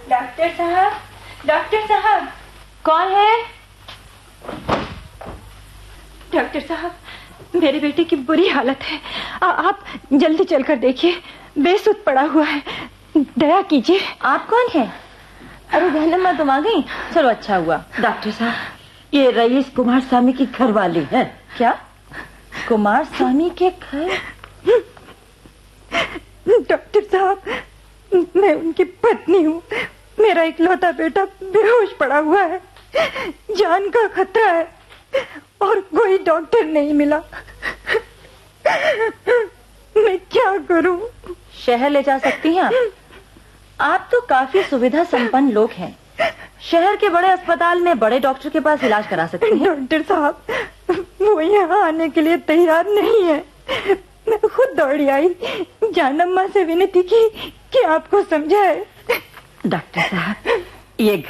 Doctor साहब, doctor साहब। कौन है? डॉक्टर साहब, मेरे बेटे की बुरी हालत है। आप जल्दी चलकर देखिए, बेसुध पड़ा हुआ है। दया कीजिए। आप कौन है? अरे बहनम्मा, तुम आ गई? चलो अच्छा हुआ। डॉक्टर साहब, ये रईस कुमार स्वामी की घर वाली है। क्या? कुमार स्वामी के घर? डॉक्टर साहब, मैं उनकी पत्नी हूँ। मेरा इकलौता बेटा बेहोश पड़ा हुआ है, जान का खतरा है और कोई डॉक्टर नहीं मिला। मैं क्या करूं? शहर ले जा सकती हैं आप तो काफी सुविधा संपन्न लोग हैं। शहर के बड़े अस्पताल में बड़े डॉक्टर के पास इलाज करा सकते हैं। डॉक्टर साहब, वो यहाँ आने के लिए तैयार नहीं है। मैं खुद दौड़ी आई, जानम्मा से विनती की कि आपको समझाए। डॉक्टर साहब, ये